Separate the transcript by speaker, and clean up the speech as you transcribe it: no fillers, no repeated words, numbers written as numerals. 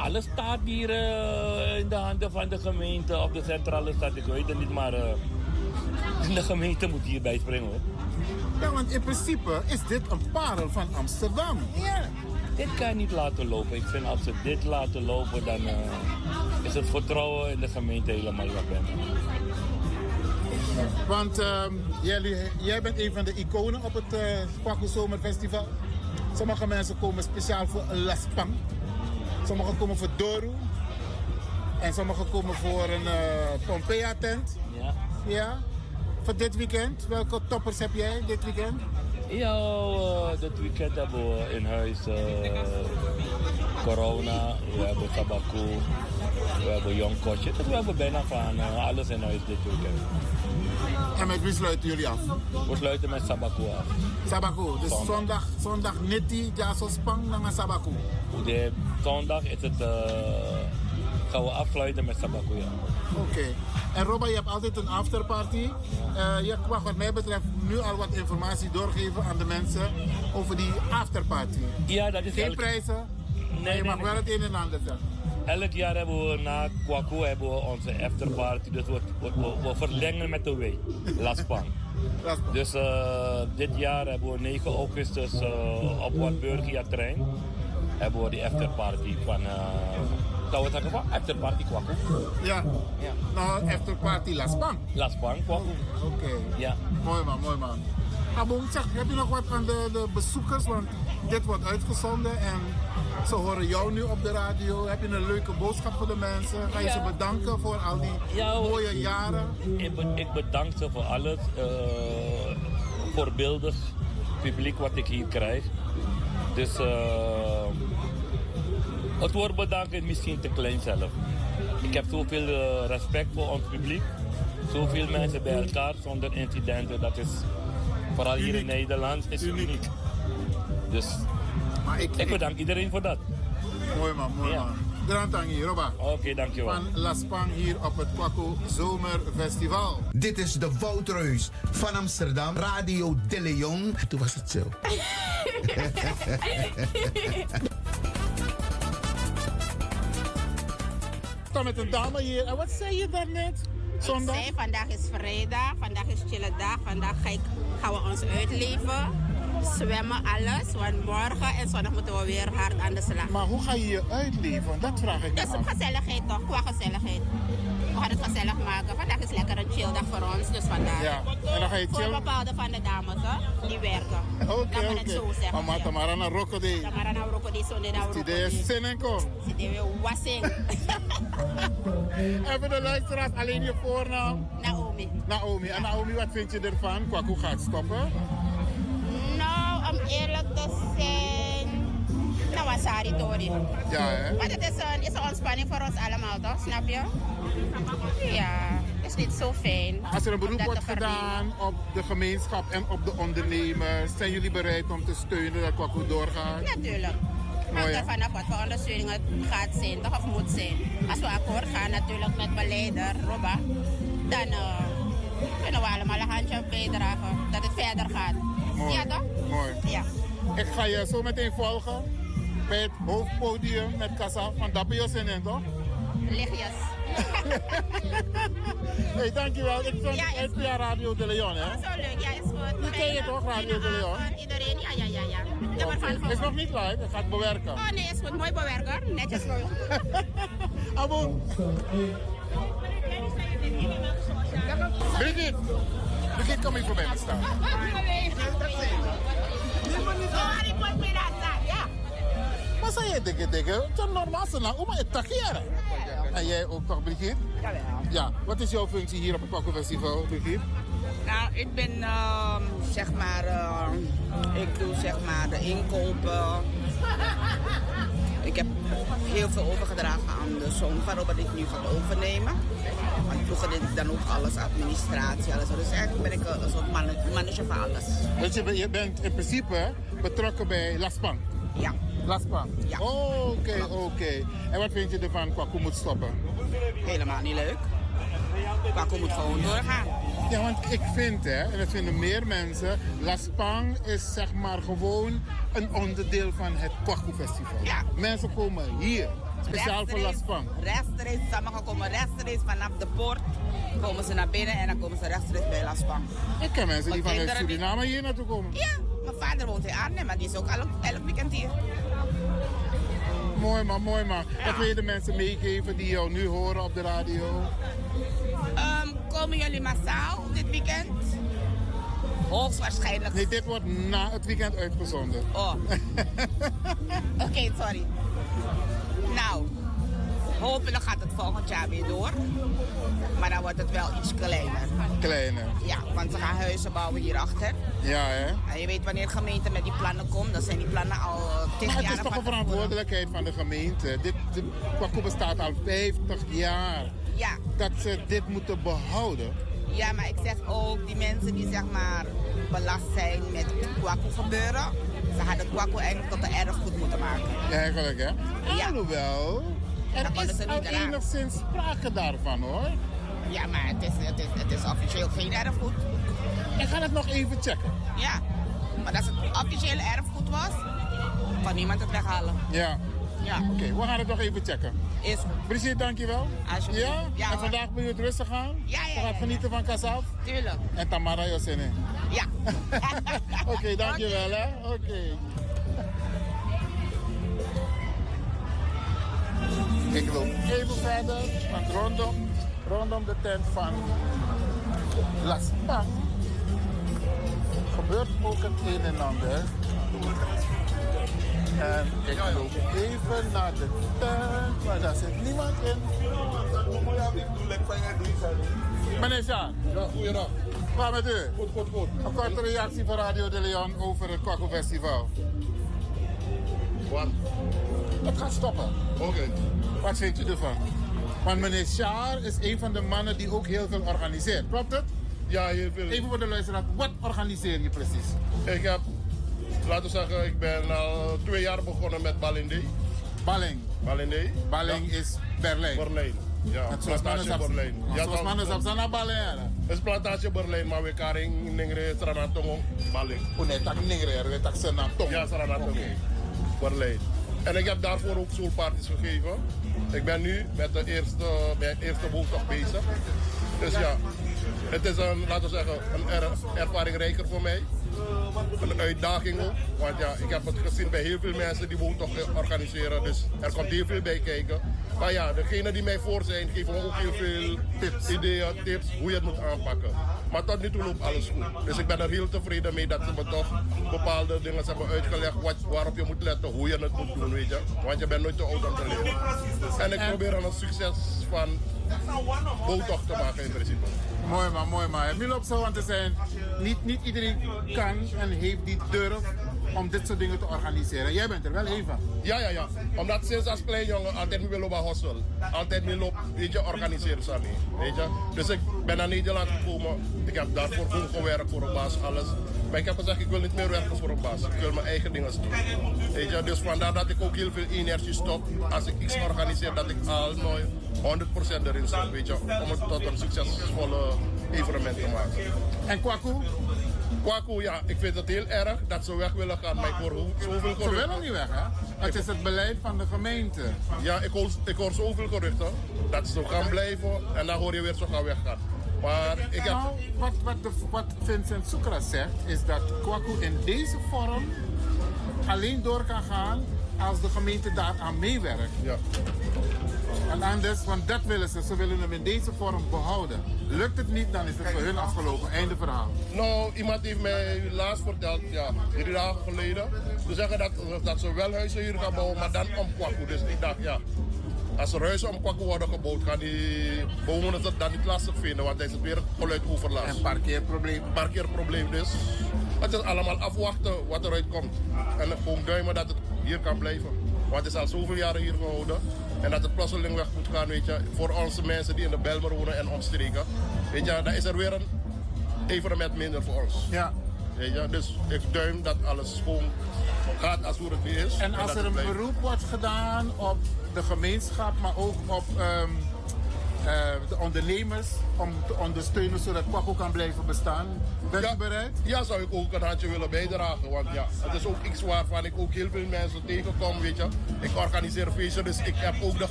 Speaker 1: alles staat hier in de handen van de gemeente of de centrale stad. Ik weet het niet, maar de gemeente moet hierbij springen hoor.
Speaker 2: Ja, want in principe is dit een parel van Amsterdam.
Speaker 1: Ja, dit kan je niet laten lopen. Ik vind als ze dit laten lopen, dan is het vertrouwen in de gemeente helemaal weg.
Speaker 2: Want jij bent een van de iconen op het Kwaku Zomerfestival. Sommige mensen komen speciaal voor Laspang. Sommigen komen voor Doru. En sommigen komen voor een Pompeia-tent.
Speaker 1: Ja.
Speaker 2: Ja. Voor dit weekend, welke toppers heb jij dit weekend?
Speaker 1: Ja, dit weekend hebben we in huis Corona, we hebben Sabaku, we hebben Jong Kotje. Dus we hebben bijna van alles in huis dit weekend.
Speaker 2: En met wie sluiten jullie af?
Speaker 1: We sluiten met Sabaku af.
Speaker 2: Sabaku, dus zondag Nitti, Jaso Spang, naar Sabaku.
Speaker 1: De zondag is het, gaan we afsluiten met Sabaku, ja.
Speaker 2: Oké. En Robba, je hebt altijd een afterparty. Je mag wat mij betreft nu al wat informatie doorgeven aan de mensen over die afterparty.
Speaker 1: Ja, dat is
Speaker 2: geen prijzen, maar je mag wel het een en ander zeggen.
Speaker 1: Elk jaar hebben we na Kwaku hebben we onze afterparty. Dus we verlengen met de week. Laspang. Dus dit jaar hebben we 9 augustus op wat Burgia-trein hebben we die afterparty van... dat we zeggen van afterparty Kwaku.
Speaker 2: Ja. Nou, afterparty Laspang.
Speaker 1: Laspang Kwaku.
Speaker 2: Oké.
Speaker 1: Ja.
Speaker 2: Mooi man. Abong, zeg, heb je nog wat aan de bezoekers? Want dit wordt uitgezonden en ze horen jou nu op de radio. Heb je een leuke boodschap voor de mensen? Ga je ze bedanken voor al die mooie jaren?
Speaker 1: Ik bedank ze voor alles. Voorbeeldig publiek wat ik hier krijg. Dus het woord bedanken is misschien te klein zelf. Ik heb zoveel respect voor ons publiek. Zoveel mensen bij elkaar zonder incidenten. Dat is vooral hier in Nederland is uniek. Dus ik bedank iedereen voor dat.
Speaker 2: Mooi man. Grand Tangi, Robba.
Speaker 1: Oké, dankjewel.
Speaker 2: Van Laspang hier op het Kwaku Zomerfestival.
Speaker 3: Dit is de Woutreus van Amsterdam, Radio De Leon. Toen was het zo.
Speaker 2: Kom met een dame hier. En wat zei je daarnet? Zondag?
Speaker 4: Ik zei, vandaag is vrijdag, vandaag is chille dag. Vandaag gaan we ons uitleven. Zwemmen, alles. Want morgen en zondag moeten we weer hard aan de slag.
Speaker 2: Maar hoe ga je je uitleven? Dat vraag ik me af.
Speaker 4: Dus op gezelligheid toch, qua gezelligheid. We gaan het gezellig maken. Vandaag is lekker een chill dag voor ons, dus vandaag.
Speaker 2: Ja, en dan ga je chillen?
Speaker 4: Voor bepaalde van de dames, hè, die werken.
Speaker 2: Oké.
Speaker 4: het zo zeggen.
Speaker 2: Maar Tamara naar Rokkodi.
Speaker 4: Tamara naar Rokkodi, zondag naar Rokkodi.
Speaker 2: Die is zin en kom.
Speaker 4: Die weer wassing.
Speaker 2: Even de luisteraars, alleen je voornaam? Naomi. En Naomi, wat vind je ervan? Kwaku gaat stoppen?
Speaker 4: Nou, om eerlijk te zijn, nou was Sari Tori.
Speaker 2: Ja, hè?
Speaker 4: Maar het is een ontspanning voor ons allemaal, toch? Snap je? Ja, het is niet zo fijn.
Speaker 2: Als er een beroep wordt gedaan op de gemeenschap en op de ondernemers, zijn jullie bereid om te steunen dat Kwaku doorgaat?
Speaker 4: Natuurlijk. Hangt er vanaf wat voor ondersteuning het gaat zijn, toch? Of moet zijn. Als we akkoord gaan natuurlijk met mijn leider, Robba, dan kunnen we allemaal een handje bijdragen dat het verder gaat.
Speaker 2: Mooi.
Speaker 4: Ja, toch?
Speaker 2: Mooi.
Speaker 4: Ja.
Speaker 2: Ik ga je zo meteen volgen bij het hoofdpodium met Kassa, want daar ben je zin in, toch?
Speaker 4: Lichtjes.
Speaker 2: Hey, dankjewel. Ik ben SPA Radio De Leon, hè?
Speaker 4: Oh, zo leuk. Ja, is goed.
Speaker 2: Die ken je toch, Radio De Leon?
Speaker 4: Iedereen, ja.
Speaker 2: Het is nog niet live, het gaat bewerken.
Speaker 4: Oh nee, is goed. Mooi bewerken. Netjes mooi.
Speaker 2: Abo. Brigitte, kom hier voorbij staan. Wat zei je, dikke? Het is normaal, maar het tageren. En jij ook toch, Brigitte?
Speaker 5: Jawel.
Speaker 2: Ja, wat is jouw functie hier op het Kwaku Festival, Brigitte?
Speaker 5: Nou, ik ben ik doe de inkopen. Ik heb heel veel overgedragen aan de zoon van Robert die ik nu ga overnemen. Want vroeger deed ik dan ook alles, administratie, alles. Dus eigenlijk ben ik een soort manager van alles.
Speaker 2: Dus je bent in principe betrokken bij Laspang?
Speaker 5: Ja.
Speaker 2: Laspang?
Speaker 5: Ja.
Speaker 2: Oké. En wat vind je ervan, Kwaku moet stoppen?
Speaker 5: Helemaal niet leuk. Kwaku moet gewoon doorgaan.
Speaker 2: Ja, want ik vind, en dat vinden meer mensen, Laspang is zeg maar gewoon een onderdeel van het Kwaku Festival.
Speaker 5: Ja.
Speaker 2: Mensen komen hier Speciaal voor Laspang?
Speaker 5: Rechtstreeks, sommigen komen rechtstreeks vanaf de poort. Komen ze naar binnen en dan komen ze rechtstreeks bij Laspang.
Speaker 2: Ik ken mensen die vanuit Suriname hier naartoe komen.
Speaker 5: Ja, mijn vader woont in Arnhem, maar die is ook elk weekend hier.
Speaker 2: Mooi man, mooi man. Wat wil je de mensen meegeven die jou nu horen op de radio?
Speaker 5: Komen jullie massaal dit weekend? Hoogstwaarschijnlijk.
Speaker 2: Nee, dit wordt na het weekend uitgezonden.
Speaker 5: Oh. Oké, sorry. Nou, hopelijk gaat het volgend jaar weer door. Maar dan wordt het wel iets kleiner.
Speaker 2: Kleiner?
Speaker 5: Ja, want ze gaan huizen bouwen hierachter.
Speaker 2: Ja, hè?
Speaker 5: En je weet wanneer de gemeente met die plannen komt, dan zijn die plannen al 10 jaar.
Speaker 2: Maar het is toch een verantwoordelijkheid van de gemeente. De Kwaku bestaat al 50 jaar.
Speaker 5: Ja.
Speaker 2: Dat ze dit moeten behouden.
Speaker 5: Ja, maar ik zeg ook, die mensen die zeg maar belast zijn met Kwaku gebeuren, ze hadden Kwaku eigenlijk tot een erfgoed moeten maken.
Speaker 2: Ja, eigenlijk hè?
Speaker 5: Ja.
Speaker 2: Alhoewel, er is al enigszins sprake daarvan hoor.
Speaker 5: Ja, maar het is officieel geen erfgoed.
Speaker 2: Ik ga het nog even checken.
Speaker 5: Ja, maar als het officiële erfgoed was, kan niemand het weghalen.
Speaker 2: Ja.
Speaker 5: Ja.
Speaker 2: Oké, we gaan het nog even checken.
Speaker 5: Is
Speaker 2: Brigitte, dankjewel.
Speaker 5: alsjeblieft.
Speaker 2: Ja?
Speaker 5: Ja,
Speaker 2: en vandaag ben je het rustig aan?
Speaker 5: Ja.
Speaker 2: Je gaat genieten van Kasaf?
Speaker 5: Tuurlijk.
Speaker 2: En Tamara Josene?
Speaker 5: Ja.
Speaker 2: Oké, dankjewel hè. Oké. Ik loop even verder, want rondom de tent van Laspang gebeurt ook het een en ander. En ik loop even naar de tent, maar daar zit niemand in. Meneer Sjaan.
Speaker 6: Ja, goeiedag.
Speaker 2: Waar met u?
Speaker 6: Goed.
Speaker 2: Een korte reactie van Radio de Leon over het Kwaku Festival.
Speaker 6: Wat?
Speaker 2: Het gaat stoppen.
Speaker 6: Oké.
Speaker 2: Wat vindt u ervan? Want meneer Sjaar is een van de mannen die ook heel veel organiseert. Klopt het?
Speaker 6: Ja, heel veel.
Speaker 2: Even voor de luisteraar, wat organiseer je precies?
Speaker 6: Ik heb, laten we zeggen, ik ben al 2 jaar begonnen met Balindé.
Speaker 2: Balling. Balling is Berlijn.
Speaker 6: Berlijn. Ja, plantage Berlijn.
Speaker 2: Ja, zoals mannen op zijn Balling.
Speaker 6: Het is plantage Berlijn, maar we karing ningre Saranatongo Balling.
Speaker 2: Oh nee, tak ningre, we tak Saranatongo.
Speaker 6: Ja, Saranatongo. Berlijn. En ik heb daarvoor ook soulparties gegeven. Ik ben nu met mijn eerste woensdag bezig. Dus ja, het is laten we zeggen, een ervaringrijker voor mij. Een uitdaging ook. Want ja, ik heb het gezien bij heel veel mensen die woontocht organiseren. Dus er komt heel veel bij kijken. Maar ja, degenen die mij voor zijn, geven me ook heel veel ideeën, tips hoe je het moet aanpakken. Maar tot nu toe loopt alles goed. Dus ik ben er heel tevreden mee dat ze me toch bepaalde dingen hebben uitgelegd. Waarop je moet letten, hoe je het moet doen, weet je. Want je bent nooit te oud om te leren. En ik probeer er een succes van woontocht te maken in principe.
Speaker 2: Mooi man. Het moet op zo aan te zijn. Niet iedereen kan en heeft die durf om dit soort dingen te organiseren. Jij bent er wel een van.
Speaker 6: Ja. Omdat sinds als klein jongen altijd wil op hostel. Altijd wil weet je, organiseren samen. Weet je. Dus ik ben naar Nederland gekomen. Ik heb daarvoor goed gewerkt voor een baas, alles. Maar ik heb gezegd, ik wil niet meer werken voor een baas. Ik wil mijn eigen dingen doen. Weet je. Dus vandaar dat ik ook heel veel energie stop. Als ik iets organiseer, dat ik al nooit 100% erin stop. Weet je. Om het tot een succesvolle evenement te maken.
Speaker 2: En Kwaku?
Speaker 6: Kwaku, ja, ik vind het heel erg dat ze weg willen gaan. Maar ik hoor zoveel geruchten.
Speaker 2: Ze willen niet weg, hè? Het is het beleid van de gemeente.
Speaker 6: Ja, ik hoor zoveel geruchten dat ze gaan blijven en dan hoor je weer ze gaan weggaan. Maar ik heb...
Speaker 2: Nou, wat Vincent Soekra zegt, is dat Kwaku in deze vorm alleen door kan gaan als de gemeente daaraan meewerkt.
Speaker 6: Ja.
Speaker 2: En anders, want dat willen ze willen hem in deze vorm behouden. Lukt het niet, dan is het voor hun afgelopen. Einde verhaal.
Speaker 6: Nou, iemand heeft mij laatst verteld, ja, 3 dagen geleden, te zeggen dat ze wel huizen hier gaan bouwen, maar dan om Kwaku. Dus ik dacht, ja, als er huizen om Kwaku worden gebouwd, gaan die bewoners het dan niet lastig vinden, want dan is het weer geluidoverlast.
Speaker 2: En parkeerprobleem.
Speaker 6: Parkeerprobleem dus. Het is allemaal afwachten wat eruit komt. En gewoon duimen dat het hier kan blijven. Want het is al zoveel jaren hier gehouden. En dat het plotseling weg moet gaan, weet je. Voor onze mensen die in de Bijlmer wonen en omstreken. Weet je, dan is er weer een evenement minder voor ons.
Speaker 2: Ja.
Speaker 6: Weet je, dus ik duim dat alles gewoon gaat als hoe het nu is.
Speaker 2: En als er een beroep wordt gedaan op de gemeenschap, maar ook op de ondernemers om te ondersteunen zodat Kwaku kan blijven bestaan. Bent u bereid?
Speaker 6: Ja, zou ik ook een handje willen bijdragen. Want ja, het is ook iets waarvan ik ook heel veel mensen tegenkom, weet je. Ik organiseer feesten, dus ik heb ook de